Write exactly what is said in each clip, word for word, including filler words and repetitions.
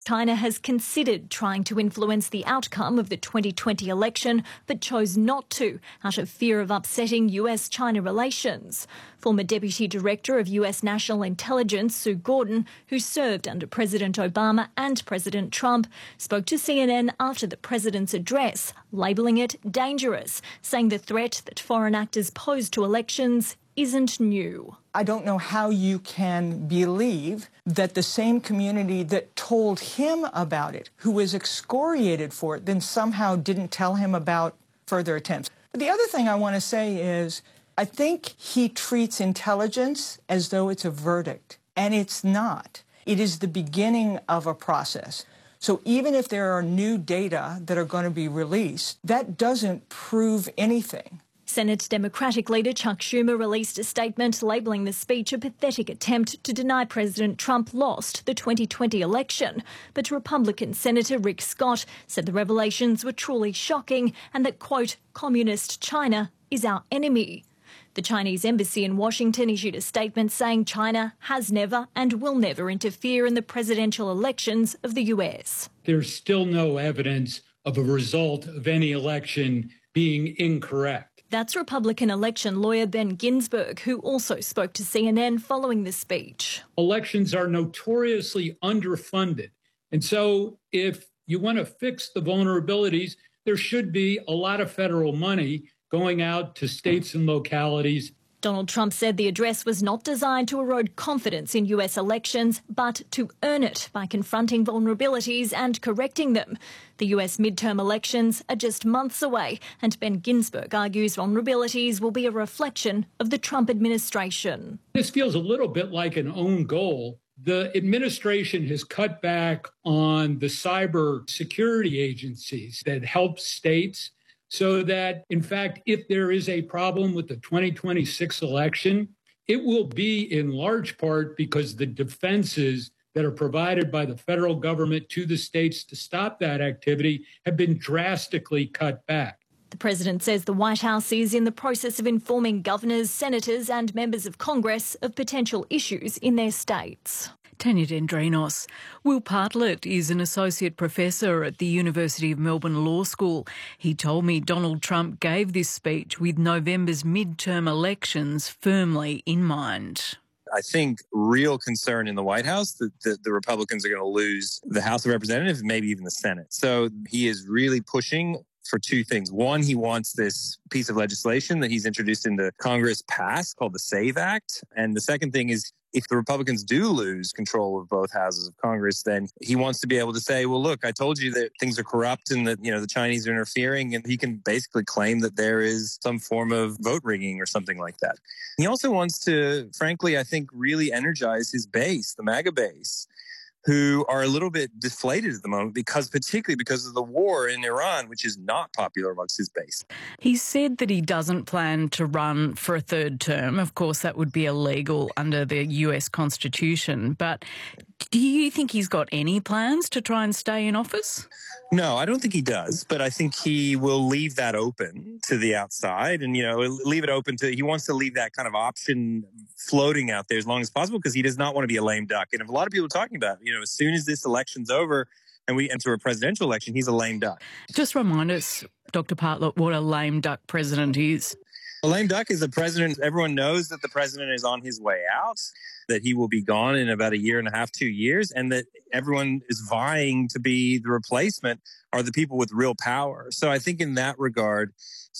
China has considered trying to influence the outcome of the twenty twenty election, but chose not to, out of fear of upsetting U S China relations. Former Deputy Director of U S National Intelligence, Sue Gordon, who served under President Obama and President Trump, spoke to C N N after the president's address, labelling it dangerous, saying the threat that foreign actors pose to elections isn't new. I don't know how you can believe that the same community that told him about it, who was excoriated for it, then somehow didn't tell him about further attempts. But the other thing I want to say is I think he treats intelligence as though it's a verdict, and it's not. It is the beginning of a process. So even if there are new data that are going to be released, that doesn't prove anything. Senate Democratic leader Chuck Schumer released a statement labelling the speech a pathetic attempt to deny President Trump lost the twenty twenty election. But Republican Senator Rick Scott said the revelations were truly shocking and that, quote, communist China is our enemy. The Chinese embassy in Washington issued a statement saying China has never and will never interfere in the presidential elections of the U S. There's still no evidence of a result of any election being incorrect. That's Republican election lawyer Ben Ginsberg, who also spoke to C N N following the speech. Elections are notoriously underfunded. And so if you want to fix the vulnerabilities, there should be a lot of federal money going out to states and localities. Donald Trump said the address was not designed to erode confidence in U S elections, but to earn it by confronting vulnerabilities and correcting them. The U S midterm elections are just months away, and Ben Ginsberg argues vulnerabilities will be a reflection of the Trump administration. This feels a little bit like an own goal. The administration has cut back on the cyber security agencies that help states, so that, in fact, if there is a problem with the twenty twenty-six election, it will be in large part because the defenses that are provided by the federal government to the states to stop that activity have been drastically cut back. The president says the White House is in the process of informing governors, senators and members of Congress of potential issues in their states. Tanya Dendrinos. Will Bartlett is an associate professor at the University of Melbourne Law School. He told me Donald Trump gave this speech with November's midterm elections firmly in mind. I think real concern in the White House that the, the Republicans are going to lose the House of Representatives, maybe even the Senate. So he is really pushing for two things. One, he wants this piece of legislation that he's introduced into Congress passed called the SAVE Act. And the second thing is, if the Republicans do lose control of both houses of Congress, then he wants to be able to say, well, look, I told you that things are corrupt and that, you know, the Chinese are interfering. And he can basically claim that there is some form of vote rigging or something like that. He also wants to, frankly, I think, really energize his base, the MAGA base, who are a little bit deflated at the moment, because particularly because of the war in Iran, which is not popular amongst his base. He said that he doesn't plan to run for a third term. Of course, that would be illegal under the U S Constitution. But do you think he's got any plans to try and stay in office? No, I don't think he does, but I think he will leave that open to the outside and, you know, leave it open to, he wants to leave that kind of option floating out there as long as possible because he does not want to be a lame duck. And if a lot of people are talking about, you know, as soon as this election's over and we enter a presidential election, he's a lame duck. Just remind us, Doctor Bartlett, what a lame duck president is. A lame duck is a president. Everyone knows that the president is on his way out, that he will be gone in about a year and a half, two years, and that everyone is vying to be the replacement are the people with real power. So I think in that regard,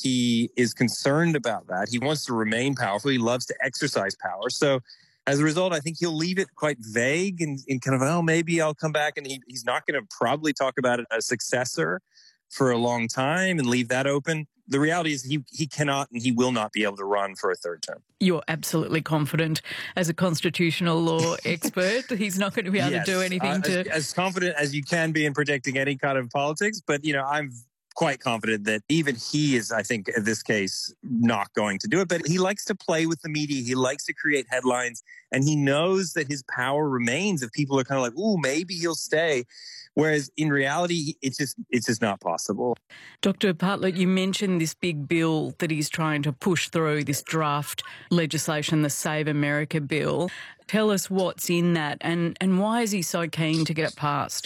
he is concerned about that. He wants to remain powerful. He loves to exercise power. So as a result, I think he'll leave it quite vague and, and kind of, oh, maybe I'll come back. And he, he's not going to probably talk about a successor for a long time and leave that open. The reality is he, he cannot and he will not be able to run for a third term. You're absolutely confident as a constitutional law expert he's not going to be able yes, to do anything uh, to... As, as confident as you can be in predicting any kind of politics. But, you know, I'm quite confident that even he is, I think, in this case, not going to do it. But he likes to play with the media. He likes to create headlines. And he knows that his power remains if people are kind of like, ooh, maybe he'll stay. Whereas in reality, it's just it's just not possible. Doctor Bartlett, you mentioned this big bill that he's trying to push through, this draft legislation, the Save America bill. Tell us what's in that and, and why is he so keen to get it passed?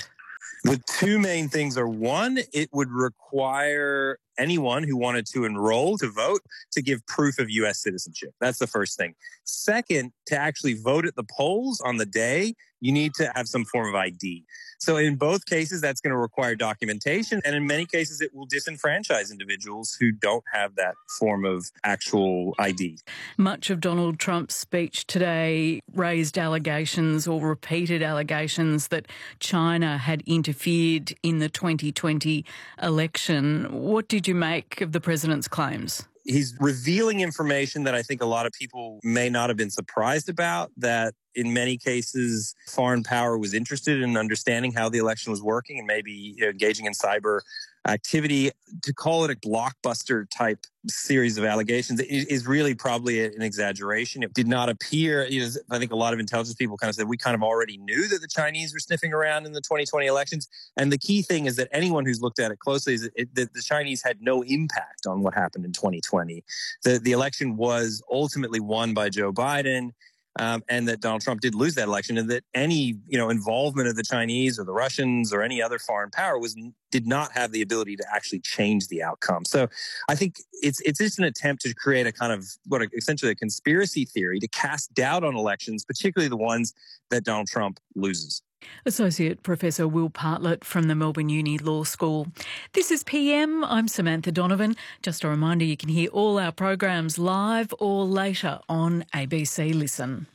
The two main things are, one, it would require anyone who wanted to enroll to vote to give proof of U S citizenship. That's the first thing. Second, to actually vote at the polls on the day, you need to have some form of I D. So in both cases, that's going to require documentation. And in many cases, it will disenfranchise individuals who don't have that form of actual I D. Much of Donald Trump's speech today raised allegations or repeated allegations that China had interfered in the twenty twenty election. What did you make of the president's claims? He's revealing information that I think a lot of people may not have been surprised about, that in many cases, foreign power was interested in understanding how the election was working and maybe you know, engaging in cyber activity. To call it a blockbuster type series of allegations is really probably an exaggeration. It did not appear, you know, I think a lot of intelligence people kind of said we kind of already knew that the Chinese were sniffing around in the twenty twenty elections. And the key thing is that anyone who's looked at it closely is that the Chinese had no impact on what happened in twenty twenty. The, the election was ultimately won by Joe Biden. Um, and that Donald Trump did lose that election, and that any, you know, involvement of the Chinese or the Russians or any other foreign power was did not have the ability to actually change the outcome. So I think it's it's just an attempt to create a kind of what a, essentially a conspiracy theory to cast doubt on elections, particularly the ones that Donald Trump loses. Associate Professor Will Partlett from the Melbourne Uni Law School. This is P M. I'm Samantha Donovan. Just a reminder, you can hear all our programs live or later on A B C Listen.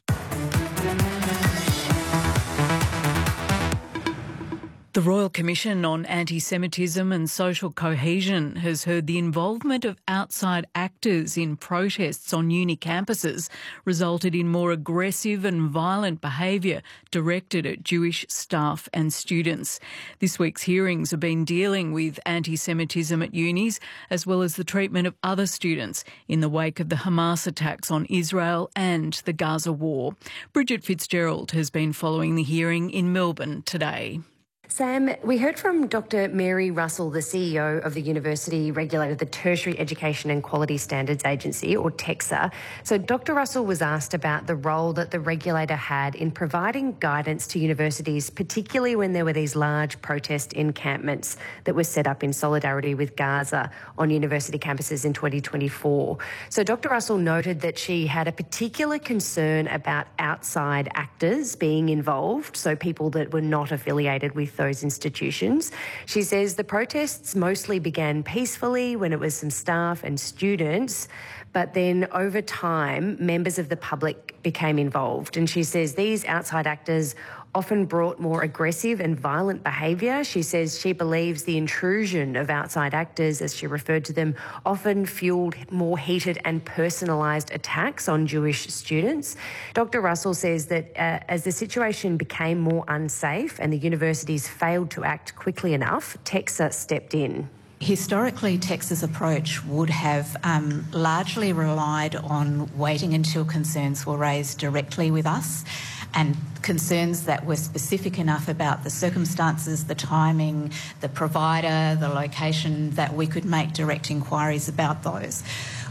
The Royal Commission on Anti-Semitism and Social Cohesion has heard the involvement of outside actors in protests on uni campuses resulted in more aggressive and violent behaviour directed at Jewish staff and students. This week's hearings have been dealing with anti-Semitism at unis as well as the treatment of other students in the wake of the Hamas attacks on Israel and the Gaza war. Bridget Fitzgerald has been following the hearing in Melbourne today. Sam, we heard from Doctor Mary Russell, the C E O of the university regulator, the Tertiary Education and Quality Standards Agency, or TEQSA. So Doctor Russell was asked about the role that the regulator had in providing guidance to universities, particularly when there were these large protest encampments that were set up in solidarity with Gaza on university campuses in twenty twenty-four. So Doctor Russell noted that she had a particular concern about outside actors being involved, so people that were not affiliated with those institutions. She says the protests mostly began peacefully when it was some staff and students, but then over time, members of the public became involved. And she says these outside actors often brought more aggressive and violent behaviour. She says she believes the intrusion of outside actors, as she referred to them, often fuelled more heated and personalised attacks on Jewish students. Doctor Russell says that uh, as the situation became more unsafe and the universities failed to act quickly enough, TEQSA stepped in. Historically, TEQSA's approach would have um, largely relied on waiting until concerns were raised directly with us, and concerns that were specific enough about the circumstances, the timing, the provider, the location, that we could make direct inquiries about those.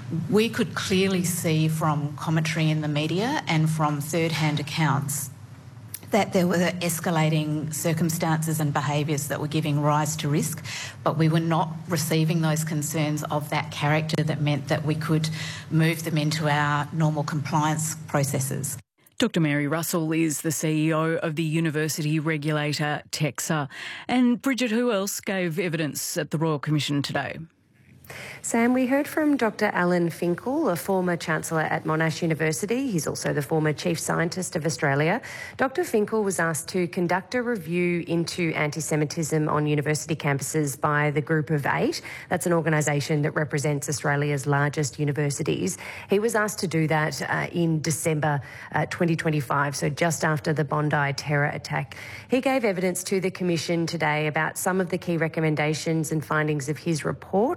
We could clearly see from commentary in the media and from third-hand accounts that there were escalating circumstances and behaviours that were giving rise to risk, but we were not receiving those concerns of that character that meant that we could move them into our normal compliance processes. Doctor Mary Russell is the C E O of the university regulator TEQSA. And Bridget, who else gave evidence at the Royal Commission today? Sam, we heard from Doctor Alan Finkel, a former Chancellor at Monash University. He's also the former Chief Scientist of Australia. Doctor Finkel was asked to conduct a review into anti-Semitism on university campuses by the Group of Eight. That's an organisation that represents Australia's largest universities. He was asked to do that uh, in December uh, twenty twenty-five, so just after the Bondi terror attack. He gave evidence to the Commission today about some of the key recommendations and findings of his report, including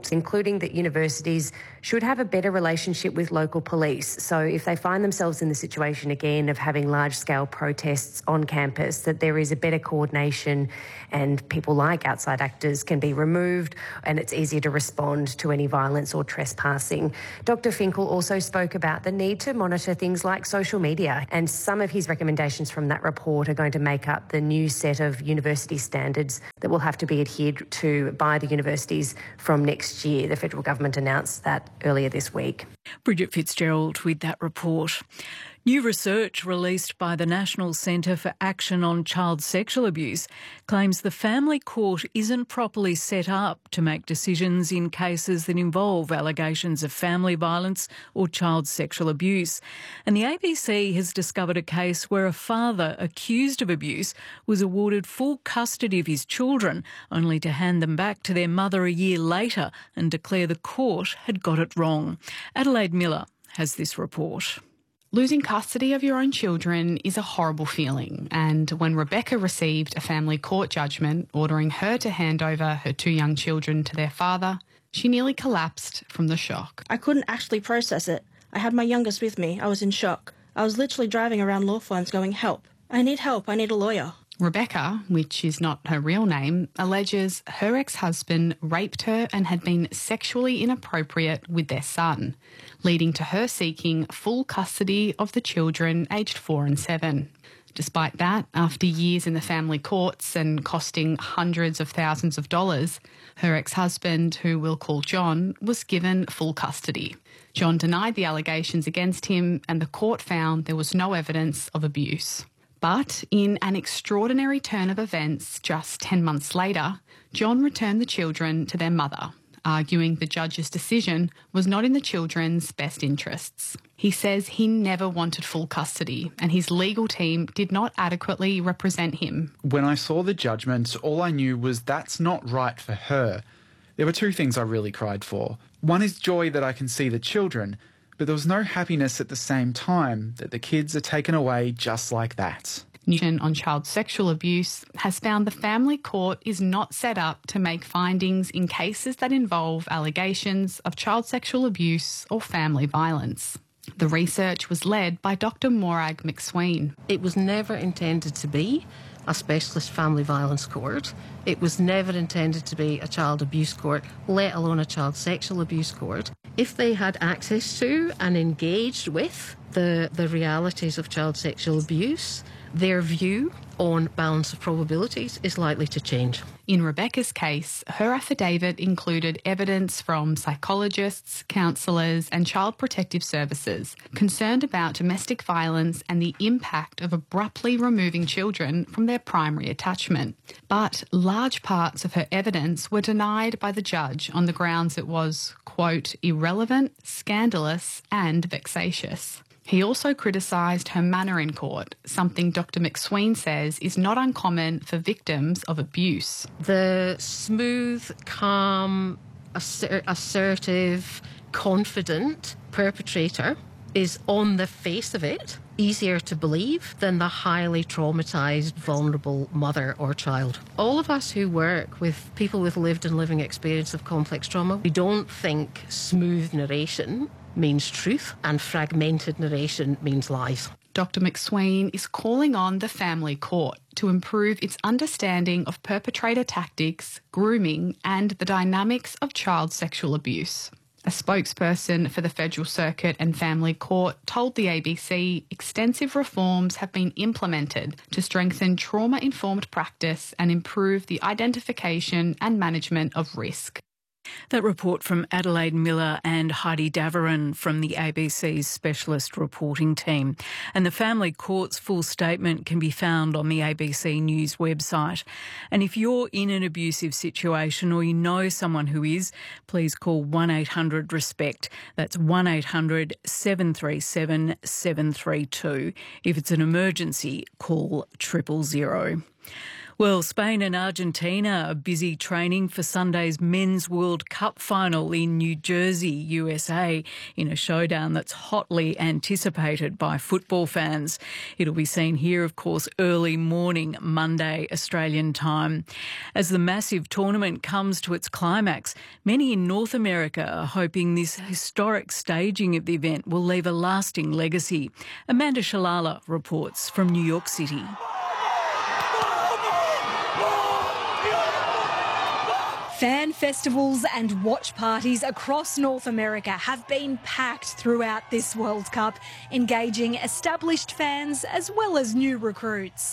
concluding that universities should have a better relationship with local police. So if they find themselves in the situation again of having large-scale protests on campus, that there is a better coordination and people like outside actors can be removed and it's easier to respond to any violence or trespassing. Doctor Finkel also spoke about the need to monitor things like social media, and some of his recommendations from that report are going to make up the new set of university standards that will have to be adhered to by the universities from next year. The federal government announced that earlier this week. Bridget Fitzgerald with that report. New research released by the National Centre for Action on Child Sexual Abuse claims the family court isn't properly set up to make decisions in cases that involve allegations of family violence or child sexual abuse. And the A B C has discovered a case where a father accused of abuse was awarded full custody of his children, only to hand them back to their mother a year later and declare the court had got it wrong. Adelaide Miller has this report. Losing custody of your own children is a horrible feeling, and when Rebecca received a family court judgment ordering her to hand over her two young children to their father, she nearly collapsed from the shock. I couldn't actually process it. I had my youngest with me. I was in shock. I was literally driving around law firms going, help. I need help. I need a lawyer. Rebecca, which is not her real name, alleges her ex-husband raped her and had been sexually inappropriate with their son, leading to her seeking full custody of the children aged four and seven. Despite that, after years in the family courts and costing hundreds of thousands of dollars, her ex-husband, who we'll call John, was given full custody. John denied the allegations against him, and the court found there was no evidence of abuse. But in an extraordinary turn of events, just ten months later, John returned the children to their mother, arguing the judge's decision was not in the children's best interests. He says he never wanted full custody and his legal team did not adequately represent him. When I saw the judgment, all I knew was that's not right for her. There were two things I really cried for. One is joy that I can see the children, but there was no happiness at the same time that the kids are taken away just like that. Commission on Child Sexual Abuse has found the family court is not set up to make findings in cases that involve allegations of child sexual abuse or family violence. The research was led by Doctor Morag McSween. It was never intended to be a specialist family violence court. It was never intended to be a child abuse court, let alone a child sexual abuse court. If they had access to and engaged with the, the realities of child sexual abuse, their view on balance of probabilities is likely to change. In Rebecca's case, her affidavit included evidence from psychologists, counsellors and child protective services concerned about domestic violence and the impact of abruptly removing children from their primary attachment. But large parts of her evidence were denied by the judge on the grounds it was, quote, irrelevant, scandalous and vexatious. He also criticised her manner in court, something Doctor McSween says is not uncommon for victims of abuse. The smooth, calm, assert- assertive, confident perpetrator is, on the face of it, easier to believe than the highly traumatised, vulnerable mother or child. All of us who work with people with lived and living experience of complex trauma, we don't think smooth narration means truth and fragmented narration means lies. Doctor McSween is calling on the family court to improve its understanding of perpetrator tactics, grooming and the dynamics of child sexual abuse. A spokesperson for the Federal Circuit and Family Court told the A B C extensive reforms have been implemented to strengthen trauma-informed practice and improve the identification and management of risk. That report from Adelaide Miller and Heidi Daverin from the A B C's specialist reporting team. And the family court's full statement can be found on the A B C News website. And if you're in an abusive situation or you know someone who is, please call one eight hundred RESPECT. That's one eight hundred seven three seven seven three two. If it's an emergency, call triple zero. Well, Spain and Argentina are busy training for Sunday's Men's World Cup final in New Jersey, U S A, in a showdown that's hotly anticipated by football fans. It'll be seen here, of course, early morning Monday Australian time. As the massive tournament comes to its climax, many in North America are hoping this historic staging of the event will leave a lasting legacy. Amanda Shalala reports from New York City. Fan festivals and watch parties across North America have been packed throughout this World Cup, engaging established fans as well as new recruits.